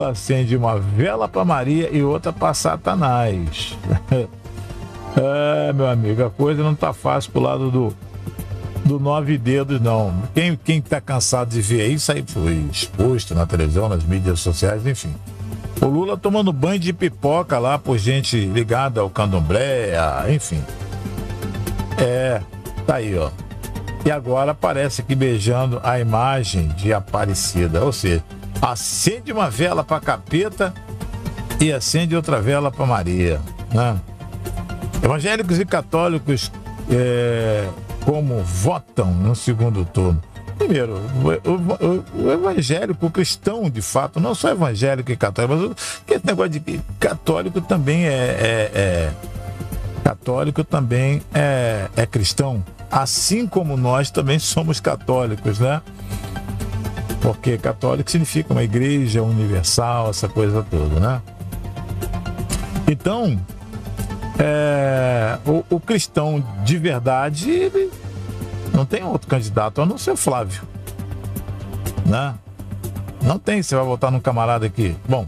acende uma vela para Maria e outra para Satanás. É, meu amigo, a coisa não tá fácil pro lado do 9 dedos, não. Quem tá cansado de ver isso aí foi exposto na televisão, nas mídias sociais, enfim. O Lula tomando banho de pipoca lá por gente ligada ao candomblé, enfim. Tá aí, ó. E agora aparece aqui beijando a imagem de Aparecida. Ou seja, acende uma vela para Capeta e acende outra vela para Maria, né? Evangélicos e católicos como votam no segundo turno. Primeiro, o evangélico, o cristão, de fato, não só evangélico e católico, mas esse negócio de católico também católico também é cristão, assim como nós também somos católicos, né? Porque católico significa uma igreja universal, essa coisa toda, né? Então, o cristão de verdade, ele não tem outro candidato a não ser o Flávio, né? Não tem, você vai votar num camarada aqui. Bom,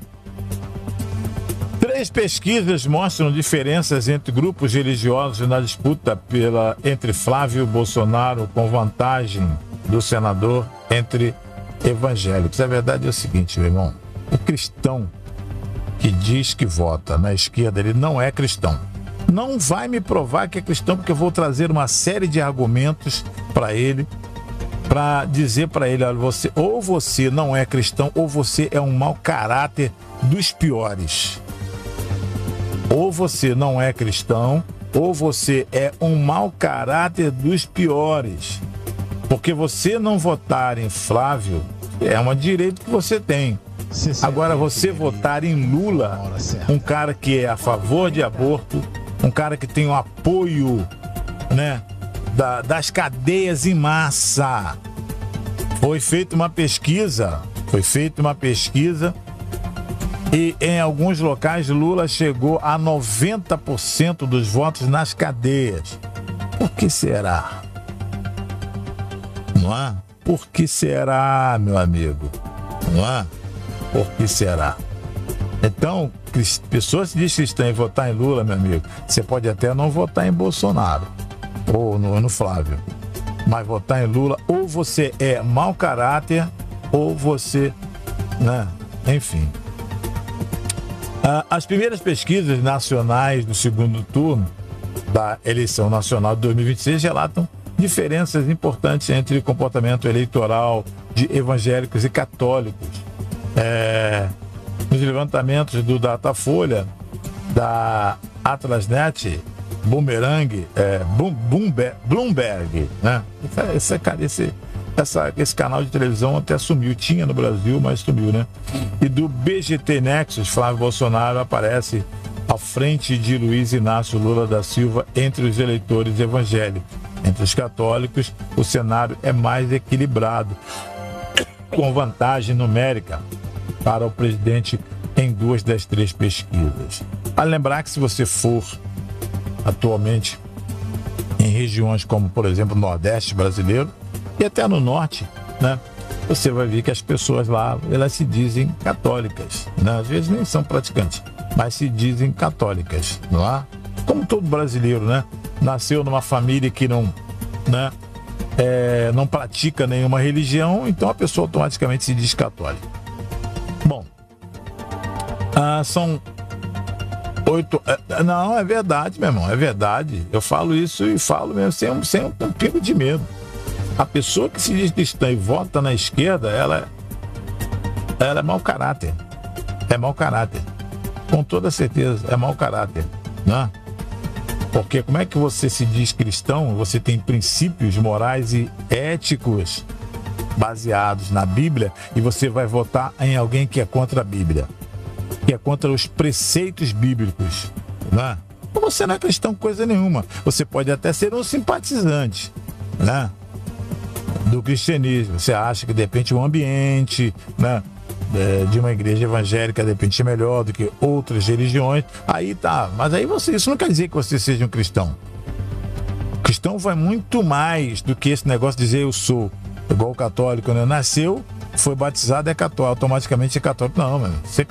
3 pesquisas mostram diferenças entre grupos religiosos na disputa entre Flávio e Bolsonaro, com vantagem do senador entre evangélicos. A verdade é o seguinte, meu irmão, o cristão que diz que vota na esquerda, ele não é cristão. Não vai me provar que é cristão, porque eu vou trazer uma série de argumentos para ele, para dizer para ele, olha, você não é cristão, ou você é um mau caráter dos piores. Ou você não é cristão, ou você é um mau caráter dos piores. Porque você não votar em Flávio é um direito que você tem. Agora, você votar em Lula, um cara que é a favor de aborto, um cara que tem o apoio, né, das cadeias em massa. Foi feita uma pesquisa e em alguns locais Lula chegou a 90% dos votos nas cadeias. Por que será? Não é? Por que será, meu amigo? Não é? Por que será? Então, pessoas que dizem cristã e votar em Lula, meu amigo, você pode até não votar em Bolsonaro ou no Flávio, mas votar em Lula, ou você é mau caráter, ou você, né? Enfim. As primeiras pesquisas nacionais do segundo turno da eleição nacional de 2026 relatam diferenças importantes entre o comportamento eleitoral de evangélicos e católicos. Nos levantamentos do Datafolha, da Atlasnet, Bloomberg, né? Esse canal de televisão até sumiu, tinha no Brasil, mas sumiu, né? E do BGT Nexus, Flávio Bolsonaro aparece à frente de Luiz Inácio Lula da Silva entre os eleitores evangélicos. Entre os católicos, o cenário é mais equilibrado, com vantagem numérica para o presidente em 2 das 3 pesquisas. Vale lembrar que se você for atualmente em regiões como, por exemplo, o Nordeste brasileiro e até no Norte, né, você vai ver que as pessoas lá, elas se dizem católicas, né? Às vezes nem são praticantes, mas se dizem católicas, não é? Como todo brasileiro, né? Nasceu numa família que não pratica nenhuma religião, então a pessoa automaticamente se diz católica. Bom, são 8... não, é verdade, meu irmão, é verdade. Eu falo isso e falo mesmo sem um pingo de medo. A pessoa que se diz cristã e vota na esquerda, ela é mau caráter. É mau caráter. Com toda certeza, é mau caráter, né? Porque como é que você se diz cristão, você tem princípios morais e éticos baseados na Bíblia, e você vai votar em alguém que é contra a Bíblia, que é contra os preceitos bíblicos, né? Você não é cristão coisa nenhuma. Você pode até ser um simpatizante, né, do cristianismo. Você acha que de repente o ambiente, né, de uma igreja evangélica de repente é melhor do que outras religiões, aí tá, mas aí isso não quer dizer que você seja um cristão. O cristão vai muito mais do que esse negócio de dizer eu sou, igual o católico, né? Nasceu foi batizado é católico, automaticamente é católico. Não, mano. Ser